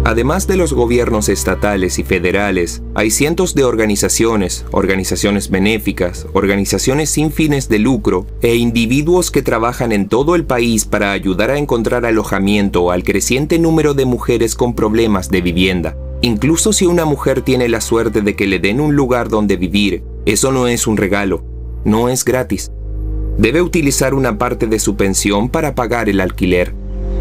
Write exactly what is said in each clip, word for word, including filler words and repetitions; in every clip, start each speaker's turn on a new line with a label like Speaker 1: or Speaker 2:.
Speaker 1: Además de los gobiernos estatales y federales, hay cientos de organizaciones, organizaciones benéficas, organizaciones sin fines de lucro e individuos que trabajan en todo el país para ayudar a encontrar alojamiento al creciente número de mujeres con problemas de vivienda. Incluso si una mujer tiene la suerte de que le den un lugar donde vivir, eso no es un regalo, no es gratis. Debe utilizar una parte de su pensión para pagar el alquiler.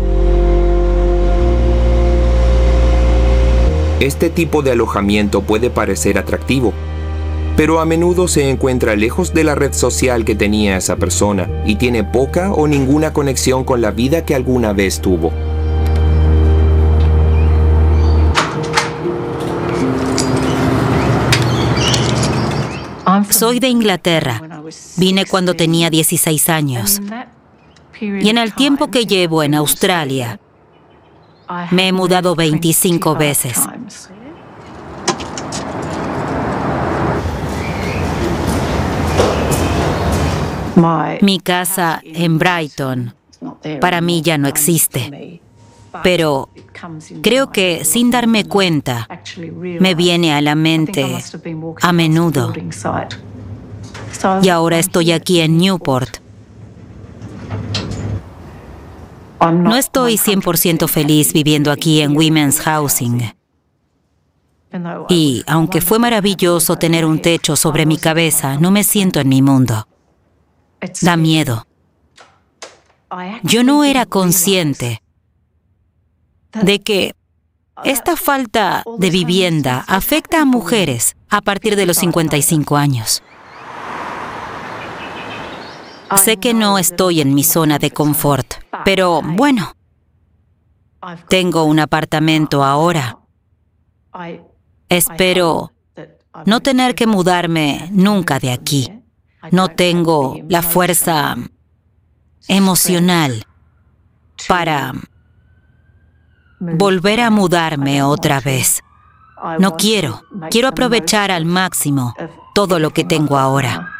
Speaker 1: Este tipo de alojamiento puede parecer atractivo, pero a menudo se encuentra lejos de la red social que tenía esa persona y tiene poca o ninguna conexión con la vida que alguna vez tuvo.
Speaker 2: Soy de Inglaterra. Vine cuando tenía dieciséis años. Y en el tiempo que llevo en Australia, me he mudado veinticinco veces. Mi casa en Brighton para mí ya no existe. Pero creo que sin darme cuenta me viene a la mente a menudo. Y ahora estoy aquí en Newport. No estoy cien por ciento feliz viviendo aquí en Women's Housing. Y aunque fue maravilloso tener un techo sobre mi cabeza, no me siento en mi mundo. Da miedo. Yo no era consciente de que esta falta de vivienda afecta a mujeres a partir de los cincuenta y cinco años. Sé que no estoy en mi zona de confort, pero bueno, tengo un apartamento ahora. Espero no tener que mudarme nunca de aquí. No tengo la fuerza emocional para volver a mudarme otra vez. No quiero. Quiero aprovechar al máximo todo lo que tengo ahora.